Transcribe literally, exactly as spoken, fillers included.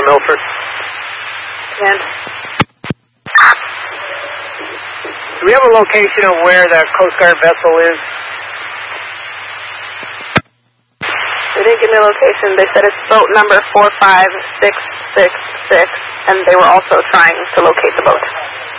Milford. And do we have a location of where the Coast Guard vessel is? they didn't give me a location. They said it's boat number four five six six six, and they were also trying to locate the boat.